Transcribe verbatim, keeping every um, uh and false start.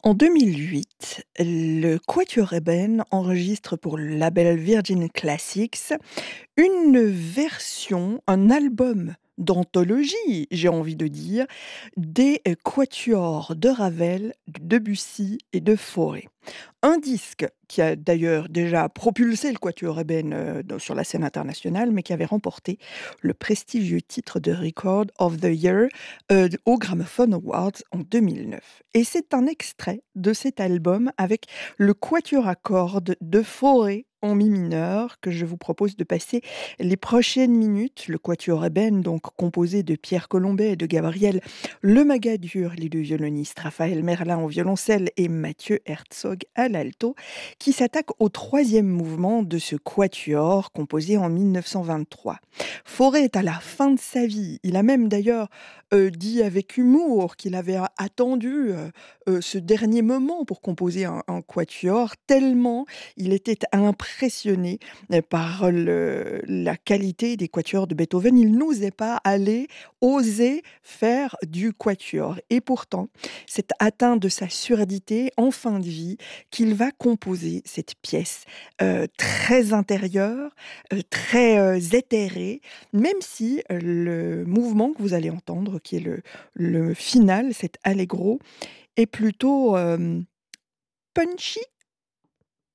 En deux mille huit, le Quatuor Eben enregistre pour le label Virgin Classics une version, un album d'anthologie, j'ai envie de dire, des euh, quatuors de Ravel, de Debussy et de Fauré. Un disque qui a d'ailleurs déjà propulsé le Quatuor Eben euh, dans- sur la scène internationale, mais qui avait remporté le prestigieux titre de Record of the Year euh, au Gramophone Awards en deux mille neuf. Et c'est un extrait de cet album avec le Quatuor à cordes de Fauré en mi mineur que je vous propose de passer les prochaines minutes. Le Quatuor Eben, donc composé de Pierre Colombet et de Gabriel Lemagadur, les deux violonistes, Raphaël Merlin au violoncelle et Mathieu Herzog à l'alto, qui s'attaque au troisième mouvement de ce quatuor composé en mille neuf cent vingt-trois. Fauré est à la fin de sa vie. Il a même d'ailleurs euh, dit avec humour qu'il avait a- attendu euh, euh, ce dernier moment pour composer un, un quatuor, tellement il était impressionné euh, par le- la qualité des quatuors de Beethoven. Il n'osait pas aller, oser faire du quatuor. Et pourtant, c'est atteint de sa surdité en fin de vie qu'il va composer cette pièce euh, très intérieure, euh, très euh, éthérée, même si euh, le mouvement que vous allez entendre, qui est le, le final, cet allegro, est plutôt euh, punchy,